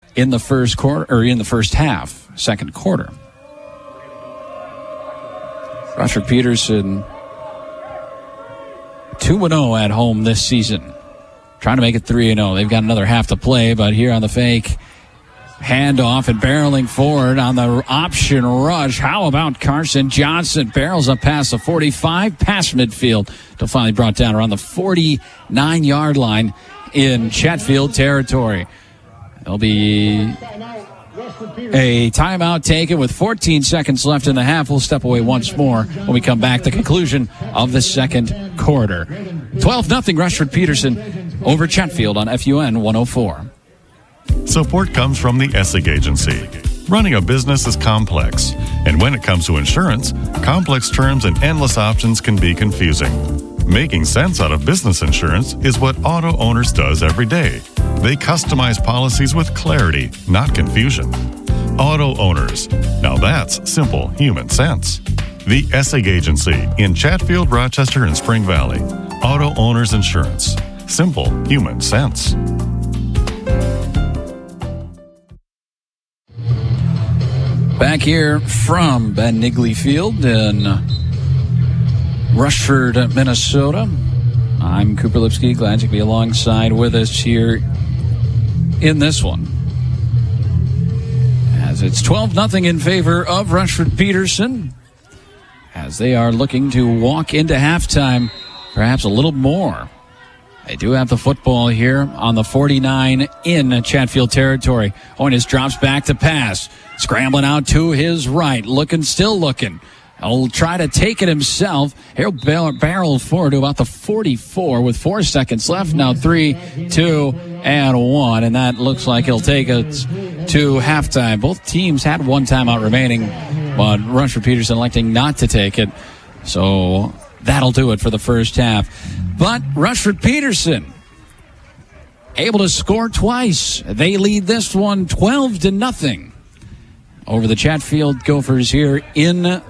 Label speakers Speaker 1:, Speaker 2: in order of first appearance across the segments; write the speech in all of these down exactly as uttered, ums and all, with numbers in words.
Speaker 1: in the first quarter, or in the first half, second quarter. Rushford Peterson two and oh at home this season. Trying to make it three and oh. They've got another half to play, but here on the fake handoff and barreling forward on the option rush. How about Carson Johnson? Barrels up past the forty-five, past midfield, till finally brought down around the forty-nine-yard line in Chatfield territory. There'll be a timeout taken with fourteen seconds left in the half. We'll step away once more when we come back. The conclusion of the second quarter. twelve nothing Rushford Peterson over Chatfield on F U N one oh four.
Speaker 2: Support comes from the Essig Agency. Running a business is complex, and when it comes to insurance, complex terms and endless options can be confusing. Making sense out of business insurance is what Auto Owners does every day. They customize policies with clarity, not confusion. Auto Owners. Now that's simple human sense. The Essig Agency in Chatfield, Rochester, and Spring Valley. Auto Owners Insurance. Simple human sense.
Speaker 1: Back here from Ben Nigley Field in Rushford, Minnesota. I'm Cooper Lipsky. Glad to be alongside with us here in this one. As it's twelve nothing in favor of Rushford Peterson, as they are looking to walk into halftime perhaps a little more. They do have the football here on the forty-nine in Chatfield territory. Hoynes drops back to pass. Scrambling out to his right. Looking, still looking. He'll try to take it himself. He'll barrel forward to about the forty-four with four seconds left. Now three, two, and one. And that looks like he'll take it to halftime. Both teams had one timeout remaining, but Rushford Peterson electing not to take it. So that'll do it for the first half. But Rushford Peterson able to score twice. They lead this one twelve to nothing over the Chatfield Gophers here in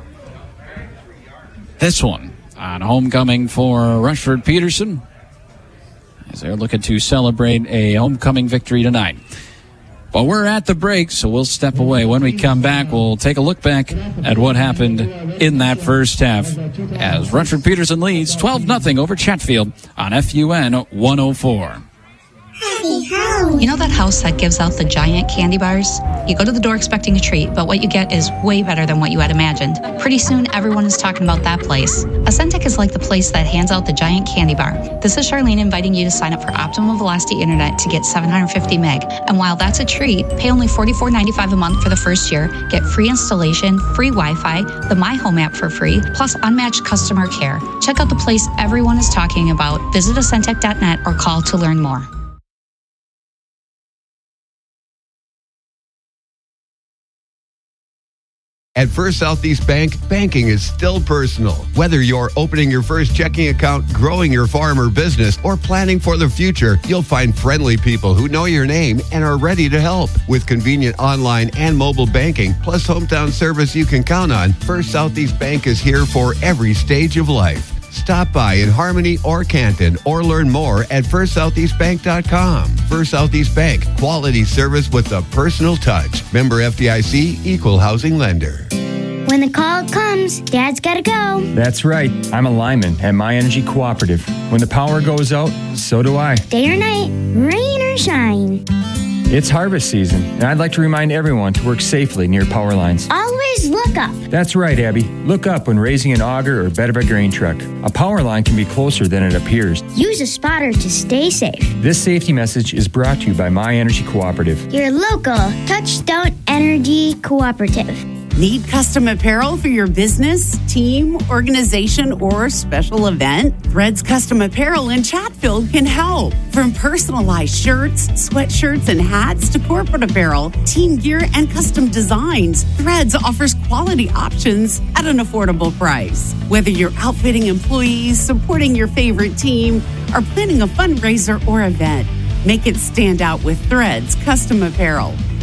Speaker 1: this one on homecoming for Rushford Peterson, as they're looking to celebrate a homecoming victory tonight. But we're at the break, so we'll step away. When we come back, we'll take a look back at what happened in that first half as Rushford Peterson leads twelve nothing over Chatfield on F U N one oh four.
Speaker 3: You know that house that gives out the giant candy bars? You go to the door expecting a treat, but what you get is way better than what you had imagined. Pretty soon, everyone is talking about that place. Ascentec is like the place that hands out the giant candy bar. This is Charlene inviting you to sign up for Optimum Velocity Internet to get seven hundred fifty meg. And while that's a treat, pay only forty-four ninety-five a month for the first year, get free installation, free Wi-Fi, the My Home app for free, plus unmatched customer care. Check out the place everyone is talking about. Visit Ascentec dot net or call to learn more.
Speaker 4: At First Southeast Bank, banking is still personal. Whether you're opening your first checking account, growing your farm or business, or planning for the future, you'll find friendly people who know your name and are ready to help. With convenient online and mobile banking, plus hometown service you can count on, First Southeast Bank is here for every stage of life. Stop by in Harmony or Canton or learn more at first southeast bank dot com. First Southeast Bank, quality service with a personal touch. Member F D I C, equal housing lender.
Speaker 5: When the call comes, Dad's gotta go.
Speaker 6: That's right. I'm a lineman at My Energy Cooperative. When the power goes out, so do I.
Speaker 5: Day or night, rain or shine.
Speaker 6: It's harvest season, and I'd like to remind everyone to work safely near power lines.
Speaker 5: Always look up.
Speaker 6: That's right, Abby. Look up when raising an auger or bed of a grain truck. A power line can be closer than it appears.
Speaker 5: Use a spotter to stay safe.
Speaker 6: This safety message is brought to you by My Energy Cooperative.
Speaker 5: Your local Touchstone Energy Cooperative.
Speaker 7: Need custom apparel for your business, team, organization, or special event? Threads Custom Apparel in Chatfield can help. From personalized shirts, sweatshirts, and hats to corporate apparel, team gear, and custom designs, Threads offers quality options at an affordable price. Whether you're outfitting employees, supporting your favorite team, or planning a fundraiser or event, make it stand out with Threads Custom Apparel.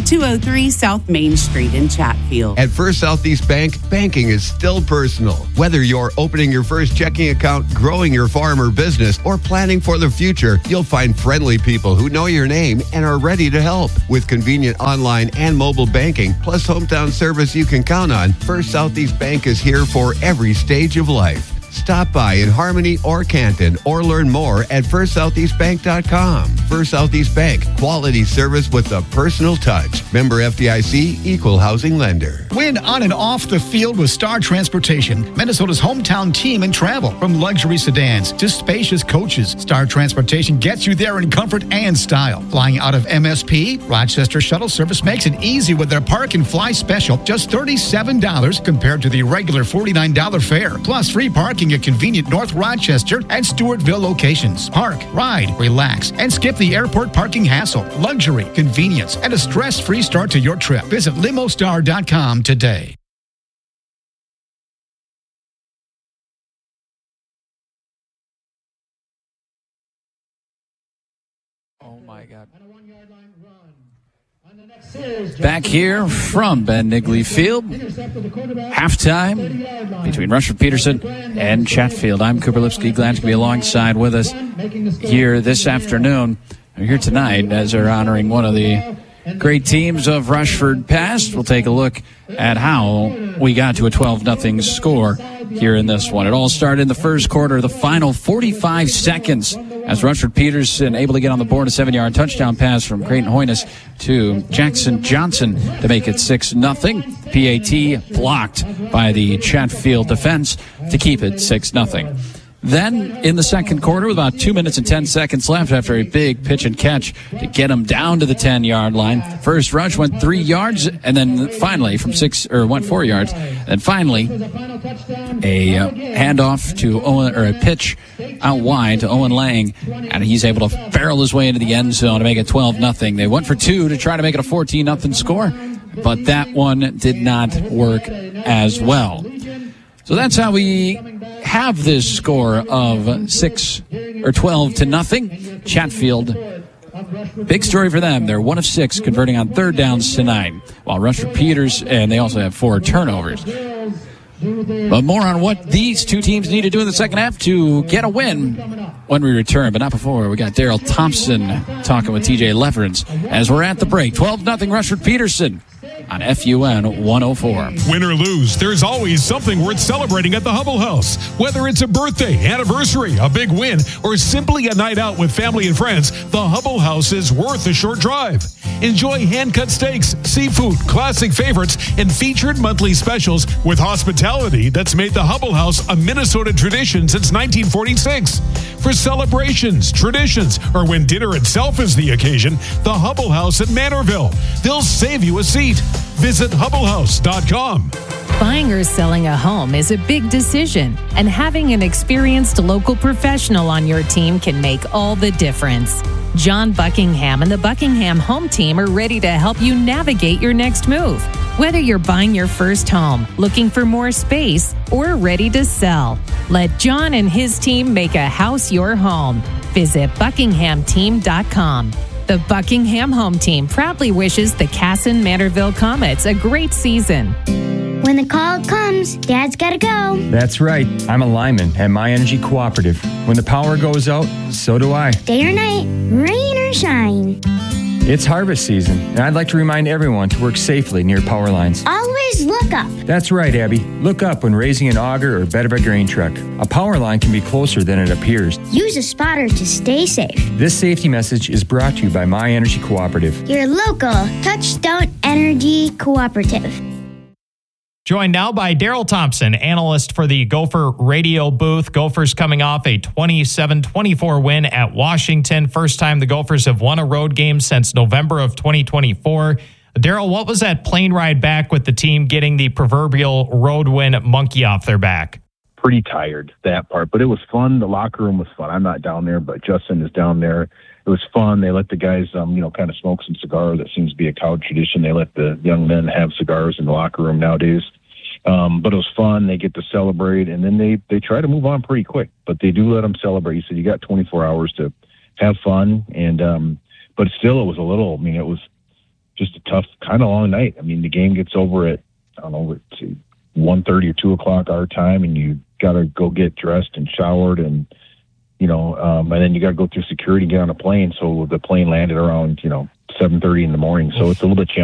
Speaker 7: two oh three South Main Street in Chatfield.
Speaker 4: At First Southeast Bank, banking is still personal. Whether you're opening your first checking account, growing your farm or business, or planning for the future, you'll find friendly people who know your name and are ready to help. With convenient online and mobile banking, plus hometown service you can count on, First Southeast Bank is here for every stage of life. Stop by in Harmony or Canton or learn more at first southeast bank dot com. First Southeast Bank, quality service with a personal touch. Member F D I C, equal housing lender.
Speaker 8: Win on and off the field with Star Transportation, Minnesota's hometown team in travel. From luxury sedans to spacious coaches, Star Transportation gets you there in comfort and style. Flying out of M S P, Rochester Shuttle Service makes it easy with their Park and Fly special, just thirty-seven dollars compared to the regular forty-nine dollars fare. Plus free parking at convenient North Rochester and Stewartville locations. Park, ride, relax, and skip the airport parking hassle. Luxury, convenience, and a stress-free start to your trip. Visit limostar dot com today.
Speaker 1: Oh my God. Back here from Ben Nigley Field, halftime between Rushford Peterson and Chatfield. I'm Cooper Lipsky, glad to be alongside with us here this afternoon, or here tonight, as they're honoring one of the great teams of Rushford past. We'll take a look at how we got to a twelve nothing score here in this one. It all started in the first quarter, the final forty-five seconds, as Rushford Peterson able to get on the board, a seven-yard touchdown pass from Creighton Hoynes to Jackson Johnson to make it six nothing. P A T blocked by the Chatfield defense to keep it six nothing. Then, in the second quarter, with about two minutes and ten seconds left after a big pitch and catch to get him down to the ten-yard line, first rush went three yards, and then finally, from six, or went four yards, and finally, a uh, handoff to Owen, or a pitch out wide to Owen Lang, and he's able to barrel his way into the end zone to make it twelve nothing. They went for two to try to make it a fourteen nothing score, but that one did not work as well. So that's how we have this score of six or twelve to nothing. Chatfield, big story for them. They're one of six converting on third downs tonight, while Rushford Peters, and they also have four turnovers. But more on what these two teams need to do in the second half to get a win when we return, but not before. We got Daryl Thompson talking with T J Leverance as we're at the break. twelve nothing Rushford Peterson on F U N one oh four.
Speaker 9: Win or lose, there's always something worth celebrating at the Hubble House. Whether it's a birthday, anniversary, a big win, or simply a night out with family and friends, the Hubble House is worth a short drive. Enjoy hand-cut steaks, seafood, classic favorites, and featured monthly specials with hospitality that's made the Hubble House a Minnesota tradition since nineteen forty-six. For celebrations, traditions, or when dinner itself is the occasion, the Hubble House at Manorville. They'll save you a seat. Visit hubble house dot com.
Speaker 10: Buying or selling a home is a big decision, and having an experienced local professional on your team can make all the difference. John Buckingham and the Buckingham Home Team are ready to help you navigate your next move. Whether you're buying your first home, looking for more space, or ready to sell, let John and his team make a house your home. Visit buckingham team dot com. The Buckingham Home Team proudly wishes the Casson Manorville Comets a great season.
Speaker 5: When the call comes, Dad's gotta go.
Speaker 6: That's right. I'm a lineman at My Energy Cooperative. When the power goes out, so do I.
Speaker 5: Day or night, rain or shine.
Speaker 6: It's harvest season, and I'd like to remind everyone to work safely near power lines.
Speaker 5: Always look up.
Speaker 6: That's right, Abby. Look up when raising an auger or bed of a grain truck. A power line can be closer than it appears.
Speaker 5: Use a spotter to stay safe.
Speaker 6: This safety message is brought to you by My Energy Cooperative.
Speaker 5: Your local Touchstone Energy Cooperative.
Speaker 11: Joined now by Daryl Thompson, analyst for the Gopher radio booth. Gophers coming off a twenty-seven twenty-four win at Washington. First time the Gophers have won a road game since November of twenty twenty-four. Daryl, what was that plane ride back with the team getting the proverbial road win monkey off their back?
Speaker 12: Pretty tired, that part, but it was fun. The locker room was fun. I'm not down there, but Justin is down there. It was fun. They let the guys, um, you know, kind of smoke some cigars. That seems to be a college tradition. They let the young men have cigars in the locker room nowadays. Um, but it was fun. They get to celebrate, and then they, they try to move on pretty quick. But they do let them celebrate. You said you got twenty-four hours to have fun, and um, but still, it was a little. I mean, it was just a tough, kind of long night. I mean, the game gets over at, I don't know, it's one thirty or two o'clock our time, and you got to go get dressed and showered, and, you know, um, and then you got to go through security and get on a plane. So the plane landed around, you know, seven thirty in the morning. So it's a little bit challenging.